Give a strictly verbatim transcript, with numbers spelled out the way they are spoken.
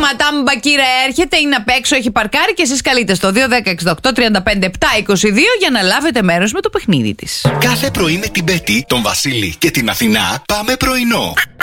Ματάμ Μπακύρα έρχεται, είναι απ' έξω, έχει παρκάρει και εσείς καλείτε στο δύο ένα έξι οκτώ τρία πέντε επτά είκοσι δύο για να λάβετε μέρος με το παιχνίδι της. Κάθε πρωί με την Πέτη, τον Βασίλη και την Αθηνά πάμε πρωινό.